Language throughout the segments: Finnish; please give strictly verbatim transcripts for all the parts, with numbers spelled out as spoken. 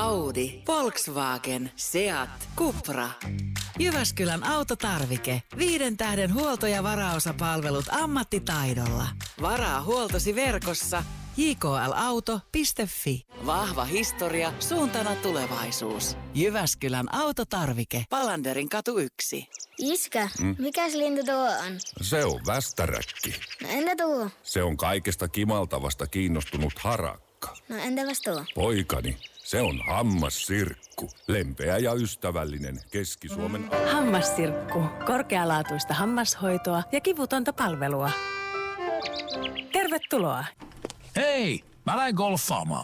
Audi, Volkswagen, Seat, Cupra. Jyväskylän autotarvike. Viiden tähden huolto- ja varaosapalvelut ammattitaidolla. Varaa huoltosi verkossa j k l auto piste f i. Vahva historia, suuntana tulevaisuus. Jyväskylän autotarvike. Palanderin katu yksi. Iskä, mm? mikäs lintu tuo on? Se on västäräkki. No entä tuo? Se on kaikesta kimaltavasta kiinnostunut harakka. No entäpäs tuo? Poikani, se on hammassirkku. Lempeä ja ystävällinen Keski-Suomen... Hammassirkku. Korkealaatuista hammashoitoa ja kivutonta palvelua. Tervetuloa. Hei, mä lähden golfaamaan.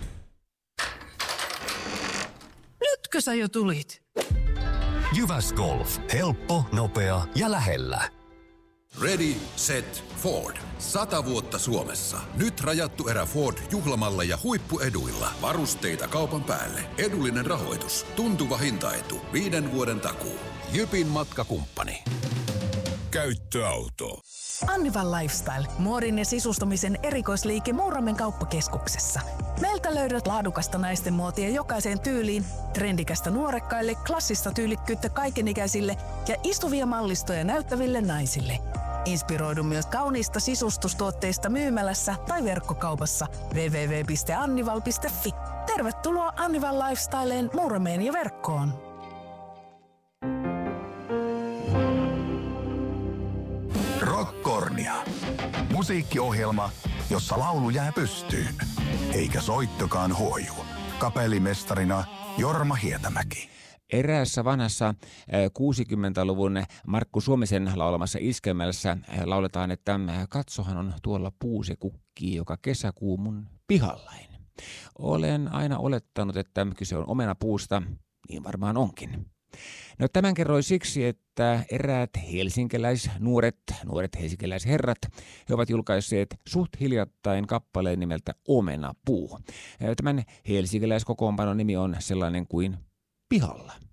Nytkö sä jo tulit? Jyväs Golf. Helppo, nopea ja lähellä. Ready, set, Ford. Sata vuotta Suomessa. Nyt rajattu erä Ford juhlamalleja huippueduilla. Varusteita kaupan päälle. Edullinen rahoitus. Tuntuva hintaetu. Viiden vuoden takuu. Jypin matkakumppani. Käyttöauto. Annival Lifestyle. Muodin ja sisustamisen erikoisliike Muurame kauppakeskuksessa. Meiltä löydät laadukasta naisten muotia jokaiseen tyyliin, trendikästä nuorekkaille, klassista tyylikkyyttä kaikenikäisille ja istuvia mallistoja näyttäville naisille. Inspiroidu myös kauniista sisustustuotteista myymälässä tai verkkokaupassa double-u double-u double-u piste annival piste f i. Tervetuloa Annival Lifestyleen Muurameen ja verkkoon. Rockkornia. Musiikkiohjelma, jossa laulu jää pystyyn, eikä soittokaan huoju. Kapellimestarina Jorma Hietämäki. Eräässä vanhassa kuusikymmentäluvun Markku Suomisen laulamassa iskelmässä lauletaan, että katsohan on tuolla puu se kukkii, joka kesäkuu mun pihallain. Olen aina olettanut, että kyse on omenapuusta, niin varmaan onkin. No tämän kerroin siksi, että eräät helsinkiläisnuoret, nuoret helsinkiläisherrat, he ovat julkaisseet suht hiljattain kappaleen nimeltä Omenapuu. Tämän helsinkiläiskokoonpanon nimi on sellainen kuin Pihalla.